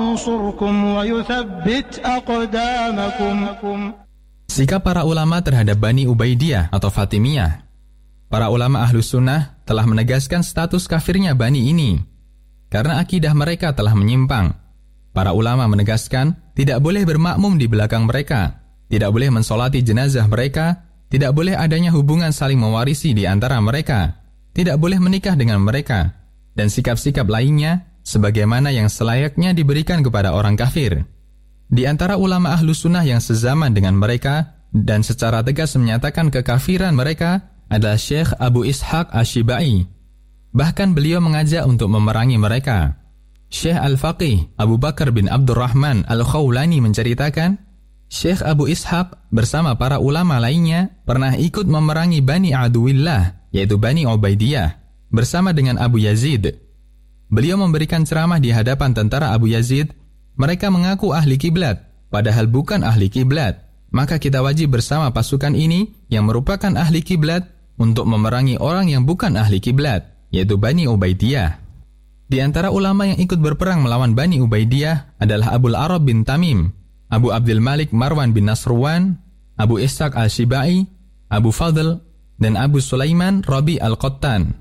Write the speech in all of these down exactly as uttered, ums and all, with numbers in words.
ينصركم ويثبت أقدامكم. Sikap para ulama terhadap Bani Ubaidiyah atau Fatimiyah. Para ulama Ahlus Sunnah telah menegaskan status kafirnya Bani ini karena akidah mereka telah menyimpang. Para ulama menegaskan tidak boleh bermakmum di belakang mereka, tidak boleh mensolati jenazah mereka, tidak boleh adanya hubungan saling mewarisi di antara mereka, tidak boleh menikah dengan mereka, dan sikap-sikap lainnya sebagaimana yang selayaknya diberikan kepada orang kafir. Di antara ulama Ahlus Sunnah yang sezaman dengan mereka dan secara tegas menyatakan kekafiran mereka adalah Syekh Abu Ishaq Asy-Syibai. Bahkan beliau mengajak untuk memerangi mereka. Syekh Al-Faqih Abu Bakar bin Abdurrahman Al-Khawlani menceritakan, Syekh Abu Ishaq bersama para ulama lainnya pernah ikut memerangi Bani Aduwillah, yaitu Bani Ubaidiyah, bersama dengan Abu Yazid. Beliau memberikan ceramah di hadapan tentara Abu Yazid. Mereka mengaku ahli kiblat, padahal bukan ahli kiblat. Maka kita wajib bersama pasukan ini yang merupakan ahli kiblat untuk memerangi orang yang bukan ahli kiblat, yaitu Bani Ubaidiyah. Di antara ulama yang ikut berperang melawan Bani Ubaidiyah adalah Abul Arab bin Tamim, Abu Abdul Malik Marwan bin Nasrwan, Abu Ishaq Al-Syibai, Abu Fadl, dan Abu Sulaiman Rabi Al-Qattan.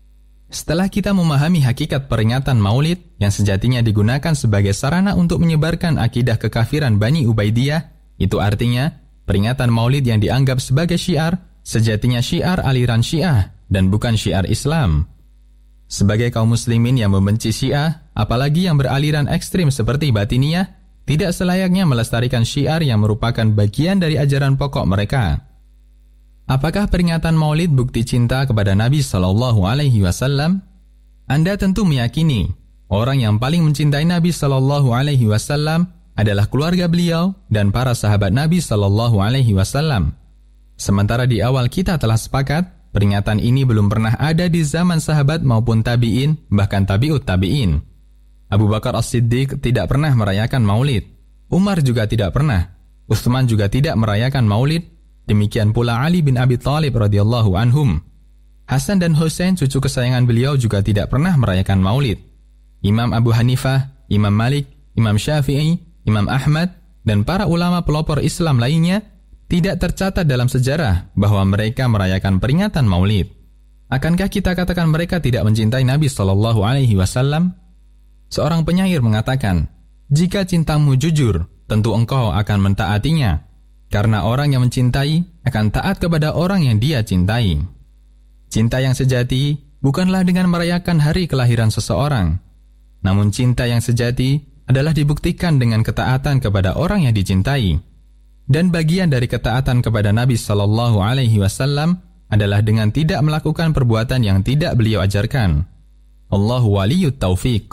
Setelah kita memahami hakikat peringatan Maulid yang sejatinya digunakan sebagai sarana untuk menyebarkan akidah kekafiran Bani Ubaidiyah, itu artinya peringatan Maulid yang dianggap sebagai syiar sejatinya syiar aliran Syiah dan bukan syiar Islam. Sebagai kaum muslimin yang membenci Syiah, apalagi yang beraliran ekstrim seperti Batiniyah, tidak selayaknya melestarikan syiar yang merupakan bagian dari ajaran pokok mereka. Apakah peringatan Maulid bukti cinta kepada Nabi Shallallahu Alaihi Wasallam? Anda tentu meyakini orang yang paling mencintai Nabi Shallallahu Alaihi Wasallam adalah keluarga beliau dan para sahabat Nabi Shallallahu Alaihi Wasallam. Sementara di awal kita telah sepakat, peringatan ini belum pernah ada di zaman sahabat maupun tabi'in, bahkan tabi'ut tabi'in. Abu Bakar As-Siddiq tidak pernah merayakan Maulid. Umar juga tidak pernah. Utsman juga tidak merayakan Maulid. Demikian pula Ali bin Abi Thalib radhiyallahu anhum. Hasan dan Husain, cucu kesayangan beliau, juga tidak pernah merayakan Maulid. Imam Abu Hanifah, Imam Malik, Imam Syafi'i, Imam Ahmad, dan para ulama pelopor Islam lainnya tidak tercatat dalam sejarah bahwa mereka merayakan peringatan Maulid. Akankah kita katakan mereka tidak mencintai Nabi Shallallahu Alaihi Wasallam? Seorang penyair mengatakan, jika cintamu jujur, tentu engkau akan mentaatinya, karena orang yang mencintai akan taat kepada orang yang dia cintai. Cinta yang sejati bukanlah dengan merayakan hari kelahiran seseorang, namun cinta yang sejati adalah dibuktikan dengan ketaatan kepada orang yang dicintai. Dan bagian dari ketaatan kepada Nabi Shallallahu Alaihi Wasallam adalah dengan tidak melakukan perbuatan yang tidak beliau ajarkan. Allahu waliyut taufiq.